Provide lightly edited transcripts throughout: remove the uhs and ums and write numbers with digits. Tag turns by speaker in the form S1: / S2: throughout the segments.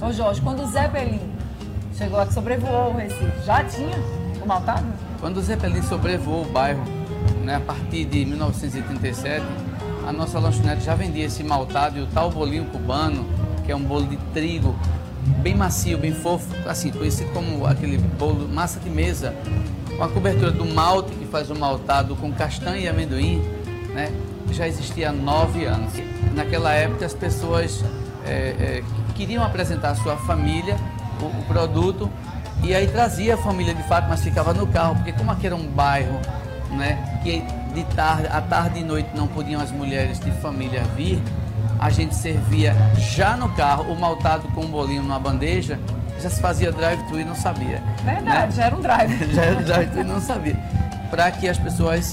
S1: Ô Jorge, quando o Zeppelin chegou aqui, sobrevoou o Recife, já tinha o maltado?
S2: Quando o Zeppelin sobrevoou o bairro, né, a partir de 1937, a nossa lanchonete já vendia esse maltado e o tal bolinho cubano, que é um bolo de trigo bem macio, bem fofo, assim, conhecido como aquele bolo massa de mesa, com a cobertura do malte, que faz o maltado com castanha e amendoim, né, já existia há 9 anos. Naquela época as pessoas queriam apresentar à sua família o produto, e aí trazia a família de fato, mas ficava no carro, porque como aqui era um bairro, né, que de tarde, à tarde e noite não podiam as mulheres de família vir, a gente servia já no carro o maltado com um bolinho numa bandeja, já se fazia drive-thru e não sabia.
S1: Verdade,
S2: né?
S1: já era um drive.
S2: Já era um drive-thru e não sabia. Para que as pessoas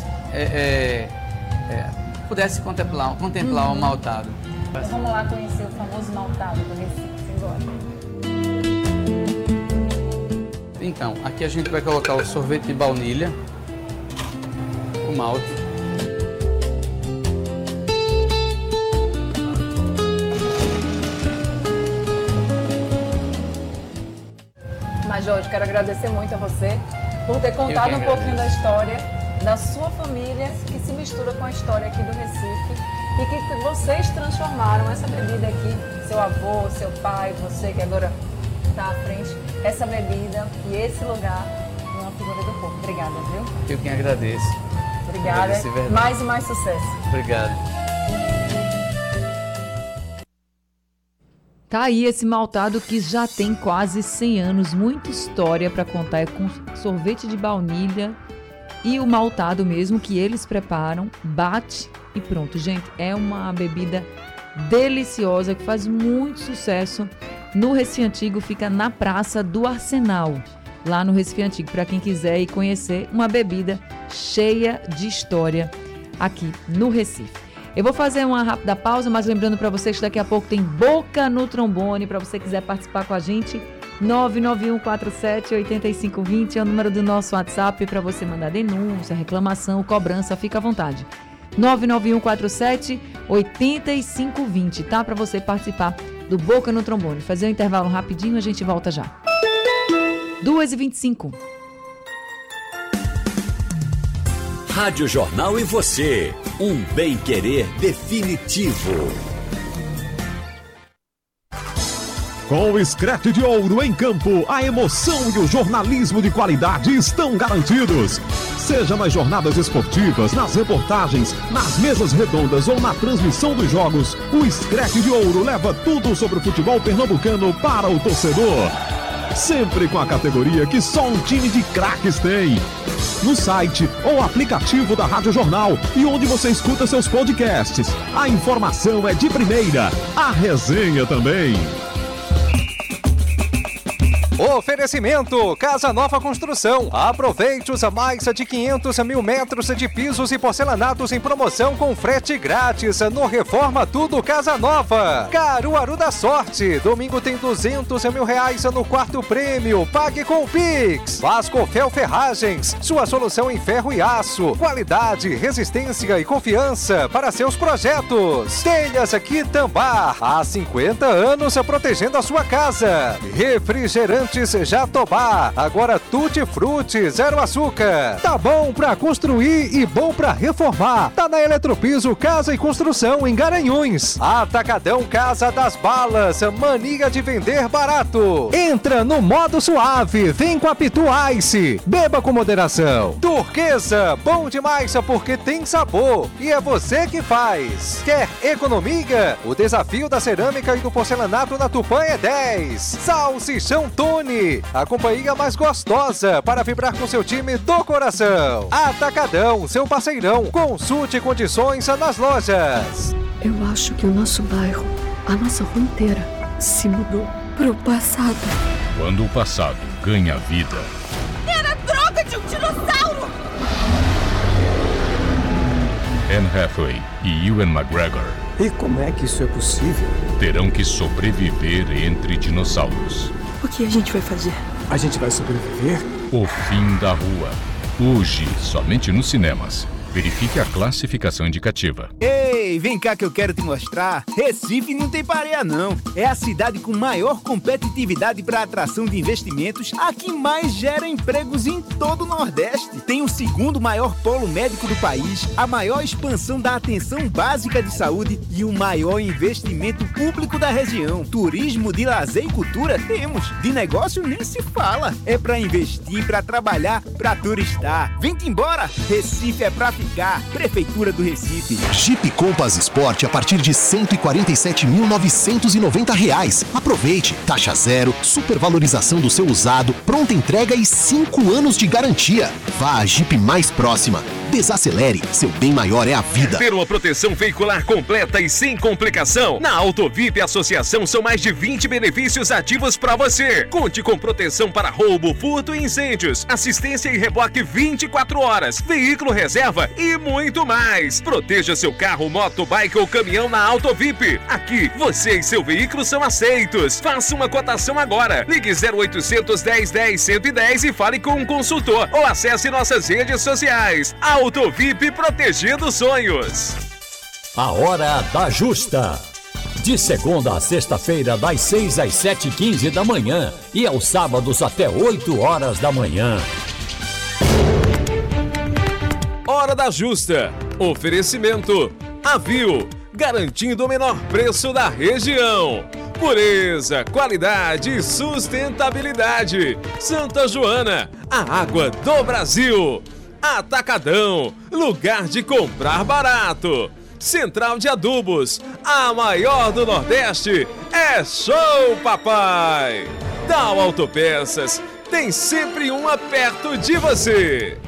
S2: pudessem contemplar o maltado.
S1: Então vamos lá conhecer o famoso maltado do Recife agora.
S2: Então, aqui a gente vai colocar o sorvete de baunilha, o malte.
S1: Mas Jorge, quero agradecer muito a você por ter contado um pouquinho da história da sua família, que se mistura com a história aqui do Recife, e que vocês transformaram essa bebida aqui, seu avô, seu pai, você que agora está à frente, essa bebida e esse lugar numa figura do povo. Obrigada, viu?
S2: Eu quem agradeço.
S1: Obrigada. Mais e mais sucesso.
S2: Obrigado.
S3: Tá aí esse maltado que já tem quase 100 anos, muita história para contar, é com sorvete de baunilha e o maltado mesmo que eles preparam, bate e pronto. Gente, é uma bebida deliciosa que faz muito sucesso no Recife Antigo, fica na Praça do Arsenal, lá no Recife Antigo, para quem quiser ir conhecer uma bebida cheia de história aqui no Recife. Eu vou fazer uma rápida pausa, mas lembrando para vocês que daqui a pouco tem Boca no Trombone, para você quiser participar com a gente. 991478520 é o número do nosso WhatsApp para você mandar denúncia, reclamação, cobrança, fica à vontade. 991478520, tá? Para você participar do Boca no Trombone. Fazer um intervalo rapidinho, a gente volta já. 2h25.
S4: Rádio Jornal e você, um bem-querer definitivo.
S5: Com o Screte de Ouro em campo, a emoção e o jornalismo de qualidade estão garantidos. Seja nas jornadas esportivas, nas reportagens, nas mesas redondas ou na transmissão dos jogos, o Screte de Ouro leva tudo sobre o futebol pernambucano para o torcedor. Sempre com a categoria que só um time de craques tem. No site ou aplicativo da Rádio Jornal e onde você escuta seus podcasts. A informação é de primeira, a resenha também.
S6: Oferecimento Casa Nova Construção. Aproveite os mais de 500 mil metros de pisos e porcelanatos em promoção com frete grátis no Reforma Tudo Casa Nova. Caruaru da Sorte. Domingo tem 200 mil reais no quarto prêmio. Pague com o Pix. Vascofel Ferragens. Sua solução em ferro e aço. Qualidade, resistência e confiança para seus projetos. Telhas Quitambá. Há 50 anos protegendo a sua casa. Refrigerante Jatobá, agora Tutti Frutti, zero açúcar. Tá bom pra construir e bom pra reformar. Tá na Eletropiso Casa e Construção em Garanhuns. Atacadão Casa das Balas, mania de vender barato. Entra no modo suave, vem com a Pitu Ice. Beba com moderação. Turquesa, bom demais porque tem sabor e é você que faz. Quer economia? O desafio da cerâmica e do porcelanato na Tupã é 10. Salsichão Tony, a companhia mais gostosa para vibrar com seu time do coração. Atacadão, seu parceirão. Consulte condições nas lojas.
S7: Eu acho que o nosso bairro, a nossa rua inteira, se mudou pro passado.
S8: Quando o passado ganha vida.
S9: Era droga de um dinossauro!
S8: Anne Hathaway e Ewan McGregor.
S10: E como é que isso é possível?
S8: Terão que sobreviver entre dinossauros.
S7: O que a gente vai fazer?
S10: A gente vai sobreviver?
S8: O Fim da Rua. Hoje, somente nos cinemas. Verifique a classificação indicativa.
S11: Ei, vem cá que eu quero te mostrar. Recife não tem pareia não. É a cidade com maior competitividade para atração de investimentos, a que mais gera empregos em todo o Nordeste. Tem o segundo maior polo médico do país, a maior expansão da atenção básica de saúde e o maior investimento público da região. Turismo, de lazer e cultura temos. De negócio nem se fala. É para investir, para trabalhar, para turistar. Vem-te embora. Recife é pra ficar. Prefeitura do Recife.
S12: Jeep Compass Sport a partir de R$ 147.990. Aproveite. Taxa zero, supervalorização do seu usado, pronta entrega e 5 anos de garantia. Vá à Jeep mais próxima. Desacelere, seu bem maior é a vida.
S13: Ter uma proteção veicular completa e sem complicação. Na Autovip Associação são mais de 20 benefícios ativos para você. Conte com proteção para roubo, furto e incêndios, assistência e reboque 24 horas, veículo reserva e muito mais. Proteja seu carro, moto, bike ou caminhão na Autovip. Aqui, você e seu veículo são aceitos. Faça uma cotação agora. Ligue 0800 1010 110 e fale com um consultor ou acesse nossas redes sociais. Autovip, protegendo sonhos.
S4: A Hora da Justa. De segunda a sexta-feira, das 6 às 7h15 da manhã e aos sábados até 8 horas da manhã.
S13: Hora da Justa. Oferecimento Avil, garantindo o menor preço da região. Pureza, qualidade e sustentabilidade. Santa Joana, a água do Brasil. Atacadão, lugar de comprar barato. Central de Adubos, a maior do Nordeste. É show, papai! Dow Autopeças, tem sempre uma perto de você.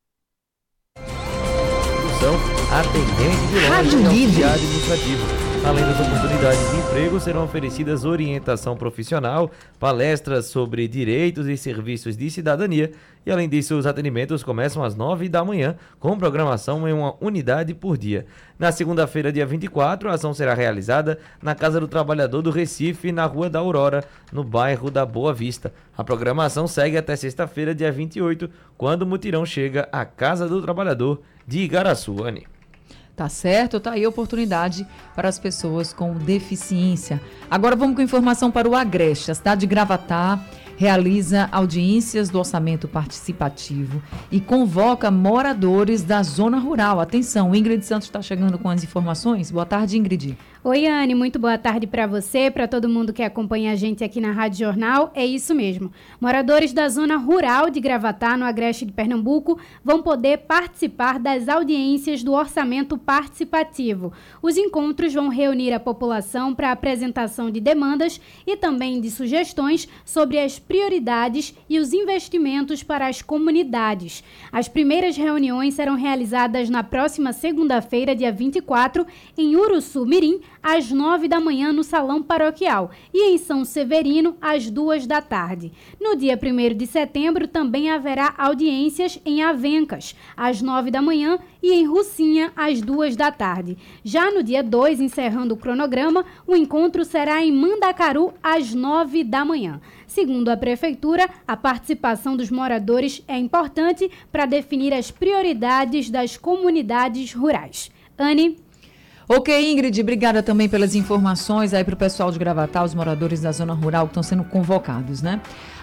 S14: Atendente de loja e auxiliar administrativo. Além das oportunidades de emprego, serão oferecidas orientação profissional, palestras sobre direitos e serviços de cidadania e, além disso, os atendimentos começam às 9 da manhã, com programação em uma unidade por dia. Na segunda-feira, dia 24, a ação será realizada na Casa do Trabalhador do Recife, na Rua da Aurora, no bairro da Boa Vista. A programação segue até sexta-feira, dia 28, quando o mutirão chega à Casa do Trabalhador de Igaraçuane.
S3: Tá certo, tá aí a oportunidade para as pessoas com deficiência. Agora vamos com informação para o Agreste. A cidade de Gravatá realiza audiências do orçamento participativo e convoca moradores da zona rural. Atenção, Ingrid Santos está chegando com as informações. Boa tarde, Ingrid.
S15: Oi, Anne, muito boa tarde para você, para todo mundo que acompanha a gente aqui na Rádio Jornal. É isso mesmo. Moradores da zona rural de Gravatá, no Agreste de Pernambuco, vão poder participar das audiências do orçamento participativo. Os encontros vão reunir a população para apresentação de demandas e também de sugestões sobre as prioridades e os investimentos para as comunidades. As primeiras reuniões serão realizadas na próxima segunda-feira, dia 24, em Uruçu Mirim, às 9 da manhã no Salão Paroquial e em São Severino, às 2 da tarde. No dia 1º de setembro também haverá audiências em Avencas, às 9 da manhã e em Rucinha, às 2 da tarde. Já no dia 2, encerrando o cronograma, o encontro será em Mandacaru, às 9 da manhã. Segundo a Prefeitura, a participação dos moradores é importante para definir as prioridades das comunidades rurais. Anne?
S3: Ok, Ingrid, obrigada também pelas informações aí para o pessoal de Gravatá, os moradores da zona rural que estão sendo convocados, né?